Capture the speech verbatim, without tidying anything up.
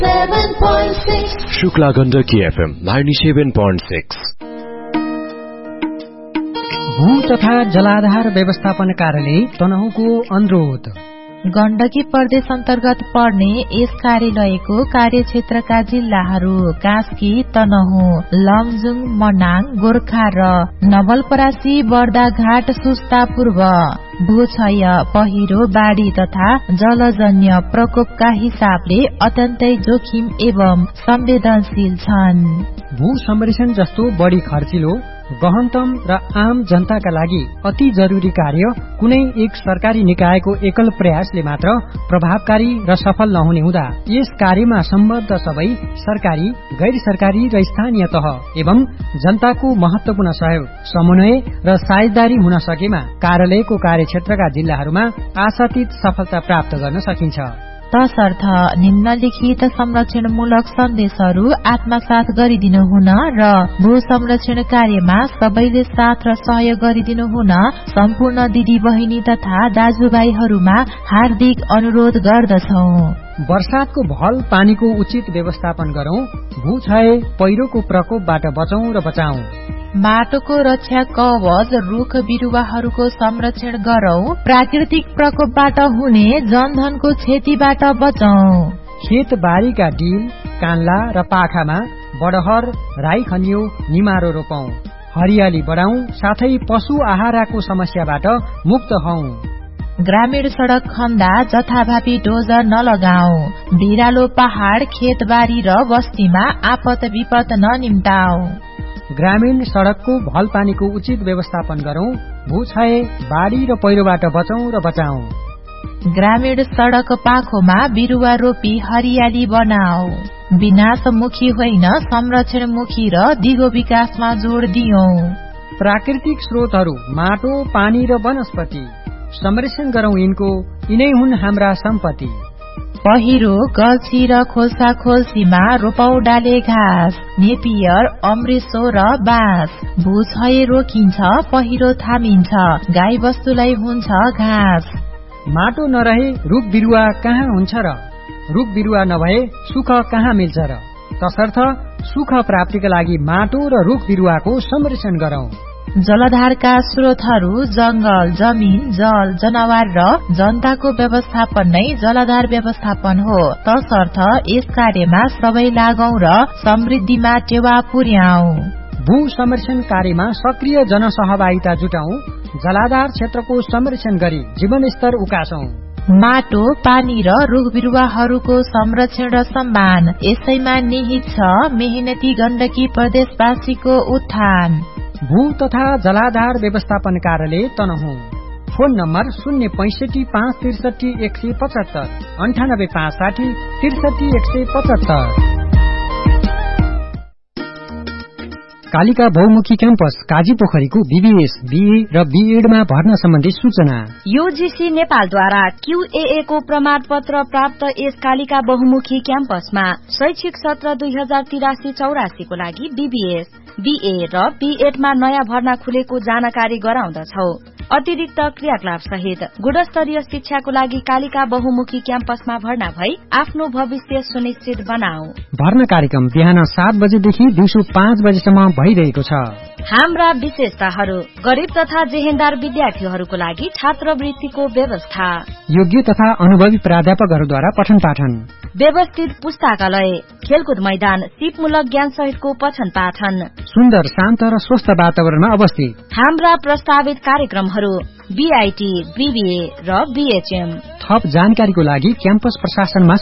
Shukla Gandaki FM ninety-seven point six। भू तथा जलाधार व्यवस्थापन कार्यालय तनहुँको अनुरोध। गण्डकी प्रदेश अन्तर्गत पर्ने यस कार्यालयको कार्यक्षेत्रका जिल्लाहरू कास्की, तनहुँ, लमजुङ, मनाङ, गोर्खा र नवलपरासी, बर्दाघाट, सुस्ता पूर्व भूक्षय, पहिरो, बाढ़ी तथा जलजन्य प्रकोपका हिसाबले अत्यन्तै जोखिम एवं संवेदनशील छन्। भू संरक्षण जस्तो बढी खर्चिलो, गहनतम र आम जनताका लागि अति जरुरी कार्य कुनै एक सरकारी निकायको एकल प्रयासले मात्र प्रभावकारी र सफल नहुने हुँदा यस कार्यमा सम्बद्ध सबै सरकारी, गैर सरकारी र स्थानीय तह एवं जनताको महत्वपूर्ण सहयोग, समन्वय र साझेदारी हुन सकेमा कार्यालयको कार्यक्षेत्रका जिल्लाहरूमा आशातीत सफलता प्राप्त गर्न सकिन्छ। तसर्थ निम्नलिखित संरक्षणमूलक सन्देशहरू आत्मसात गरिदिनु हुन र भू संरक्षण कार्यमा सबैले साथ र सहयोग गरिदिनु हुन सम्पूर्ण दिदी बहिनी तथा दाजुभाइहरूमा हार्दिक अनुरोध गर्दछौ। वर्षातको भल पानीको उचित व्यवस्थापन गरौं, भूक्षय, पहिरोको प्रकोपबाट बचौं र बचाऊ। माटोको रक्षा कवच, रुख बिरुवाहरूको संरक्षण गरौं, प्राकृतिक प्रकोपबाट हुने जनधनको क्षतिबाट बचौं। खेत बारीका डिल, कान्ला र पाखामा बडहर, राई खनियो, निमारो रोपौं, हरियाली बढाउँ, साथै पशु आहाराको समस्याबाट मुक्त हौं। ग्रामीण सड़क खन्दा जथाभावी डोजर नलगाऊ, भिरालो पहाड़, खेतबारी र बस्तीमा आपत विपत ननिम्टाऊ। ग्रामीण सड़कको भल पानीको उचित व्यवस्थापन गरौं, भूक्षय, बाढ़ी र पहिरोबाट बचौं र बचाऊ। ग्रामीण सड़क पाखोमा बिरुवा रोपी हरियाली बनाऊ, विनाशमुखी होइन संरक्षणमुखी र दिगो विकासमा जोड़ दियौं। प्राकृतिक स्रोतहरू माटो, पानी र वनस्पति संरक्षण गरौं, यिनको यिनै हुन् हाम्रा सम्पत्ति। पहिरो, गल्छी र खोल्सा खोल्सीमा रोपौ डाले घाँस, नेपियर, अमृतसो र बाँस। भूक्षय रोकिन्छ, पहिरो थामिन्छ, गाई बस्तुलाई हुन्छ घाँस। माटो नरहे रुख बिरुवा कहाँ हुन्छ र, रुख बिरुवा नभए सुख कहाँ मिल्छ र। तसर्थ सुख प्राप्तिका लागि माटो र रुख बिरुवाको संरक्षण गरौं। जलधारका स्रोतहरू जंगल, जमीन, जल, जनावर र जनताको व्यवस्थापन नै जलधार व्यवस्थापन हो। तसर्थ यस कार्यमा सबै लागौं र समृद्धिमा टेवा पुर्याऊ। भू संरक्षण कार्यमा सक्रिय जनसहभागिता जुटाऊ, जलाधार क्षेत्रको संरक्षण गरी जीवनस्तर उकासौं। माटो, पानी र रुख बिरुवाहरूको संरक्षण र सम्मान यसैमा निहित छ मेहनती गण्डकी प्रदेशवासीको उत्थान। भू तथा जलाधार व्यवस्थापन कार्यालय तनहुँ। फोन नम्बर शून्य पैंसठी पाँच त्रिसठी एक सय पचहत्तर, अन्ठानब्बे पाँच साठी त्रिसठी एक सय पचहत्तर। कालिका बहुमुखी क्याम्पस काजी पोखरीको बीबीएस, बीए र बीएडमा भर्ना सम्बन्धी सूचना। यूजीसी नेपालद्वारा क्यूएए को प्रमाण पत्र प्राप्त यस कालिका बहुमुखी क्याम्पसमा शैक्षिक सत्र दुई हजार तिरासी चौरासी को लागि बीबीएस, बीए र बीएडमा नयाँ भर्ना खुलेको जानकारी गराउँदछौ। अतिरिक्त क्रियाकलाप सहित गुणस्तरीय शिक्षाको लागि कालिका बहुमुखी क्याम्पसमा भर्ना भई आफ्नो भविष्य सुनिश्चित बनाऊ। भर्ना कार्यक्रम बिहान सात बजेदेखि दिउँसो पाँच बजेसम्म भइरहेको छ। हाम्रा विशेषताहरू: गरीब तथा जेहेन्दार विद्यार्थीहरूको लागि छात्रवृत्तिको व्यवस्था, योग्य तथा अनुभवी प्राध्यापकहरूद्वारा पठन पाठन, व्यवस्थित पुस्तकालय, खेलकुद मैदान, सिपमूलक ज्ञान सहितको पठन पाठन, सुन्दर, शान्त र स्वस्थ वातावरणमा अवस्थित। हाम्रा प्रस्तावित कार्यक्रमहरू बीआईटी, बीबीए र बीएचएम। थप जानकारीको लागि क्याम्पस प्रशासनमा